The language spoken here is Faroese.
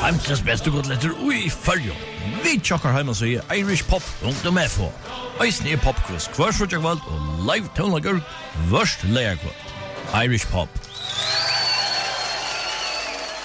Heimsens beste godletter ui fyrjo. Vi tjokkar heima sig irishpop.fo. Eisne er popquiz, kvarsfrutjakvald og live tónlagur, vørst leierkvald. Irish Pop.